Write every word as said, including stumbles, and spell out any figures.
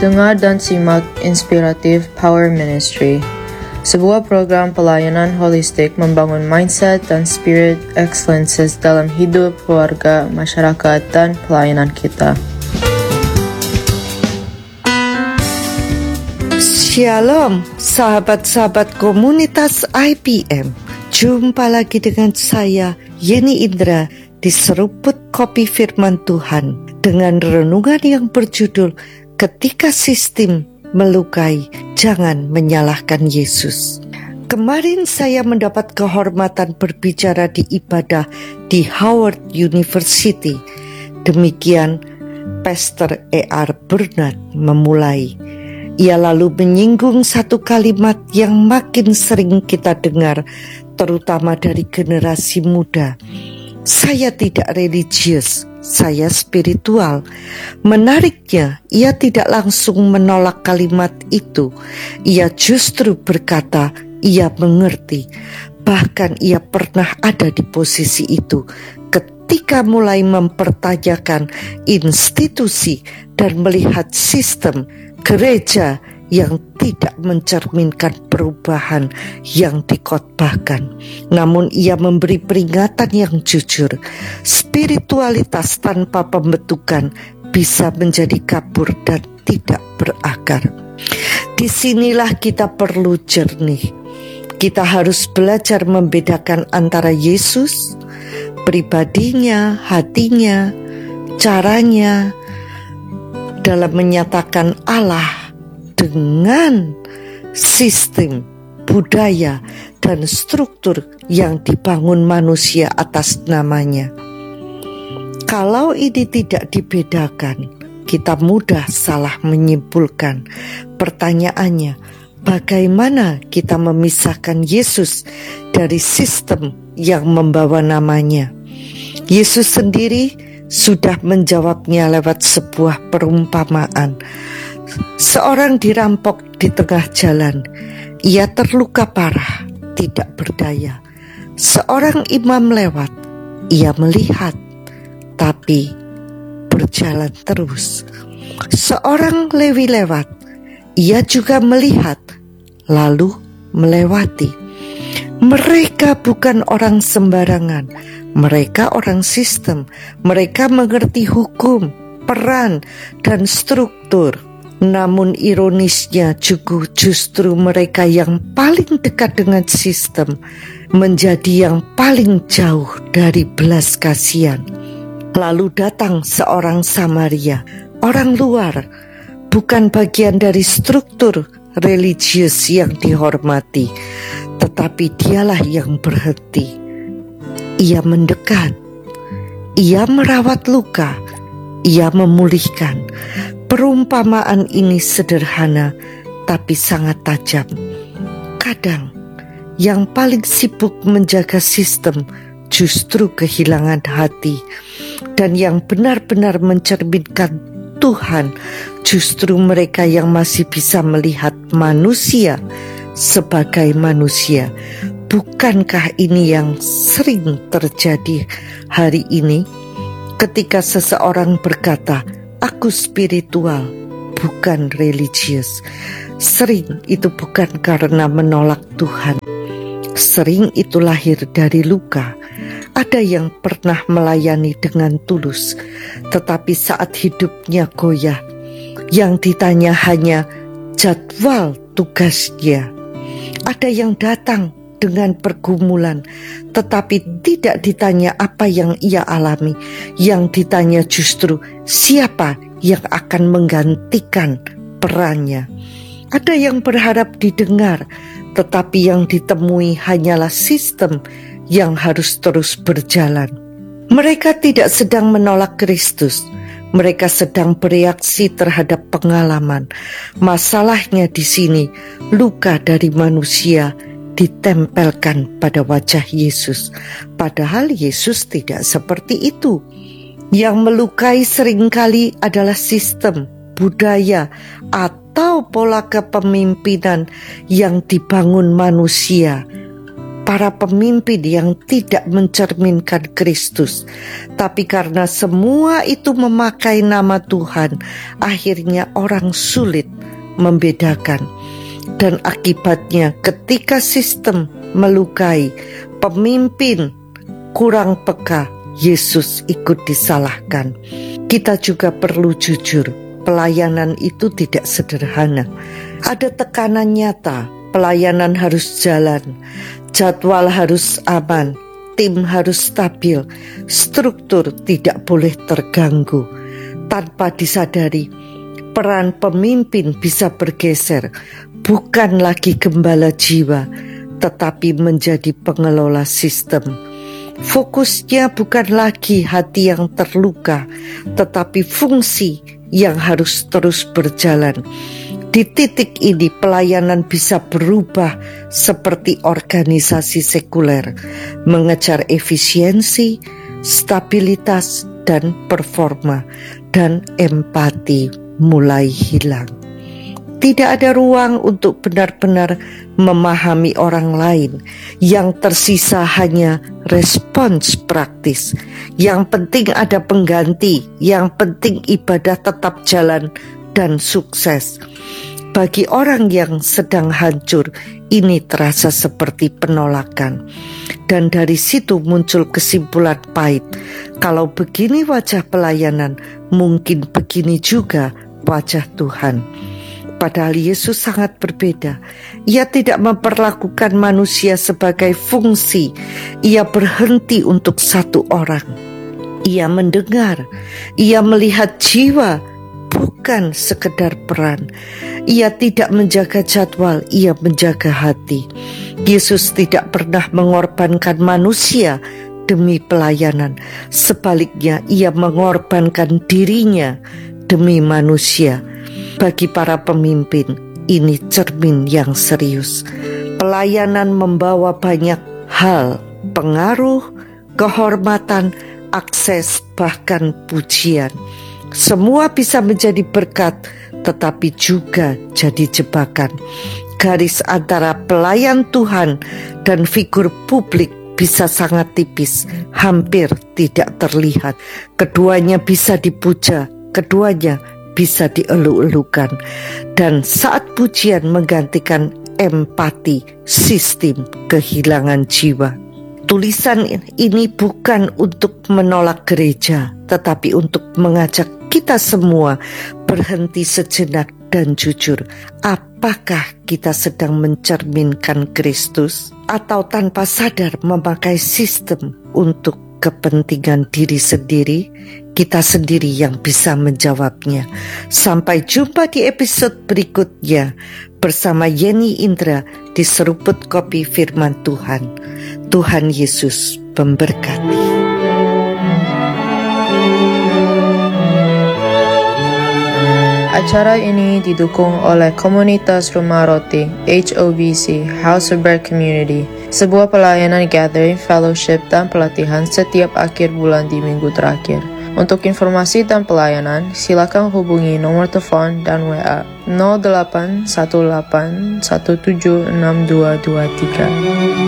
Dengar dan simak Inspiratif Power Ministry, sebuah program pelayanan holistik membangun mindset dan spirit excellences dalam hidup, keluarga, masyarakat, dan pelayanan kita. Shalom, sahabat-sahabat komunitas I P M. Jumpa lagi dengan saya, Yeni Indra, di Seruput Kopi Firman Tuhan dengan renungan yang berjudul Ketika Sistem Melukai, Jangan Menyalahkan Yesus. Kemarin saya mendapat kehormatan berbicara di ibadah di Howard University. Demikian Pastor E R Bernard memulai. Ia lalu menyinggung satu kalimat yang makin sering kita dengar, terutama dari generasi muda. Saya tidak religius, saya spiritual. Menariknya, ia tidak langsung menolak kalimat itu. Ia justru berkata, ia mengerti. Bahkan ia pernah ada di posisi itu ketika mulai mempertanyakan institusi dan melihat sistem gereja yang tidak mencerminkan perubahan yang dikotbahkan. Namun ia memberi peringatan yang jujur. Spiritualitas tanpa pembentukan bisa menjadi kabur dan tidak berakar. Disinilah kita perlu jernih. Kita harus belajar membedakan antara Yesus, pribadinya, hatinya, caranya dalam menyatakan Allah dengan sistem, budaya, dan struktur yang dibangun manusia atas namanya. Kalau ini tidak dibedakan, kita mudah salah menyimpulkan. Pertanyaannya, bagaimana kita memisahkan Yesus dari sistem yang membawa namanya? Yesus sendiri sudah menjawabnya lewat sebuah perumpamaan. Seorang dirampok di tengah jalan. Ia terluka parah, tidak berdaya. Seorang imam lewat. Ia melihat, tapi berjalan terus. Seorang Lewi lewat. Ia juga melihat, lalu melewati. Mereka bukan orang sembarangan. Mereka orang sistem. Mereka mengerti hukum, peran, dan struktur. Namun ironisnya juga justru mereka yang paling dekat dengan sistem menjadi yang paling jauh dari belas kasihan. Lalu datang seorang Samaria, orang luar, bukan bagian dari struktur religius yang dihormati, tetapi dialah yang berhenti. Ia mendekat, ia merawat luka, ia memulihkan. Perumpamaan ini sederhana, tapi sangat tajam. Kadang, yang paling sibuk menjaga sistem justru kehilangan hati, dan yang benar-benar mencerminkan Tuhan justru mereka yang masih bisa melihat manusia sebagai manusia. Bukankah ini yang sering terjadi hari ini? Ketika seseorang berkata, aku spiritual, bukan religius. Sering itu bukan karena menolak Tuhan. Sering itu lahir dari luka. Ada yang pernah melayani dengan tulus, tetapi saat hidupnya goyah, yang ditanya hanya jadwal tugasnya. Ada yang datang dengan pergumulan, tetapi tidak ditanya apa yang ia alami. Yang ditanya justru siapa yang akan menggantikan perannya. Ada yang berharap didengar, tetapi yang ditemui hanyalah sistem yang harus terus berjalan. Mereka tidak sedang menolak Kristus. Mereka sedang bereaksi terhadap pengalaman. Masalahnya di sini, luka dari manusia ditempelkan pada wajah Yesus. Padahal Yesus tidak seperti itu. Yang melukai seringkali adalah sistem, budaya, atau pola kepemimpinan yang dibangun manusia. para pemimpin yang tidak mencerminkan Kristus. Tapi karena semua itu memakai nama Tuhan, akhirnya orang sulit membedakan. Dan akibatnya ketika sistem melukai, pemimpin kurang peka, Yesus ikut disalahkan. Kita juga perlu jujur, pelayanan itu tidak sederhana. Ada tekanan nyata, pelayanan harus jalan, jadwal harus aman, tim harus stabil, struktur tidak boleh terganggu. Tanpa disadari, peran pemimpin bisa bergeser, bukan lagi gembala jiwa, tetapi menjadi pengelola sistem. Fokusnya bukan lagi hati yang terluka, tetapi fungsi yang harus terus berjalan. Di titik ini pelayanan bisa berubah seperti organisasi sekuler, mengejar efisiensi, stabilitas, dan performa, dan empati mulai hilang. Tidak ada ruang untuk benar-benar memahami orang lain. Yang tersisa hanya respons praktis. Yang penting ada pengganti, yang penting ibadah tetap jalan dan sukses. Bagi orang yang sedang hancur, ini terasa seperti penolakan. Dan dari situ muncul kesimpulan pahit. Kalau begini wajah pelayanan, mungkin begini juga wajah Tuhan. Padahal Yesus sangat berbeda. Ia tidak memperlakukan manusia sebagai fungsi. Ia berhenti untuk satu orang. Ia mendengar, ia melihat jiwa, bukan sekedar peran. Ia tidak menjaga jadwal, ia menjaga hati. Yesus tidak pernah mengorbankan manusia demi pelayanan. Sebaliknya, ia mengorbankan dirinya demi manusia. Bagi para pemimpin, ini cermin yang serius. Pelayanan membawa banyak hal, pengaruh, kehormatan, akses, bahkan pujian. Semua bisa menjadi berkat, tetapi juga jadi jebakan. Garis antara pelayan Tuhan dan figur publik bisa sangat tipis, hampir tidak terlihat. Keduanya bisa dipuja, keduanya bisa dielu-elukan. Dan saat pujian menggantikan empati, sistem kehilangan jiwa. Tulisan ini bukan untuk menolak gereja, tetapi untuk mengajak kita semua berhenti sejenak dan jujur. Apakah kita sedang mencerminkan Kristus atau tanpa sadar memakai sistem untuk kepentingan diri sendiri? Kita sendiri yang bisa menjawabnya. Sampai jumpa di episode berikutnya bersama Yeni Indra di Seruput Kopi Firman Tuhan. Tuhan Yesus memberkati. Acara ini didukung oleh Komunitas Rumah Roti H O B C House of Bread Community, sebuah pelayanan gathering, fellowship, dan pelatihan setiap akhir bulan di minggu terakhir. Untuk informasi dan pelayanan, silakan hubungi nomor telepon dan W A nol delapan satu delapan satu tujuh enam dua dua tiga.